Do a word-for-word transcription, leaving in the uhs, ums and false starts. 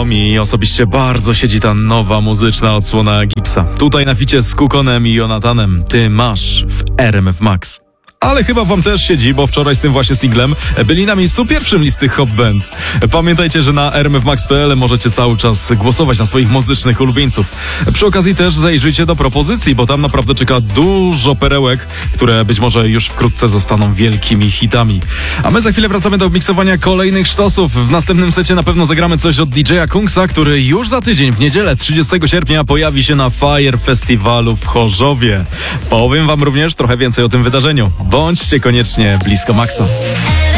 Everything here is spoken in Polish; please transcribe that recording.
no mi osobiście bardzo siedzi ta nowa muzyczna odsłona Gipsa. Tutaj na ficie z Kukonem i Jonatanem. Ty masz w R M F Max. Ale chyba wam też siedzi, bo wczoraj z tym właśnie singlem byli na miejscu pierwszym listy Hot Bands. Pamiętajcie, że na r m f max kropka p l możecie cały czas głosować na swoich muzycznych ulubieńców. Przy okazji też zajrzyjcie do propozycji, bo tam naprawdę czeka dużo perełek, które być może już wkrótce zostaną wielkimi hitami. A my za chwilę wracamy do miksowania kolejnych sztosów. W następnym secie na pewno zagramy coś od D J a Kungsa, który już za tydzień, w niedzielę trzydziestego sierpnia pojawi się na Fire Festiwalu w Chorzowie. Powiem wam również trochę więcej o tym wydarzeniu. Bądźcie koniecznie blisko Maxa.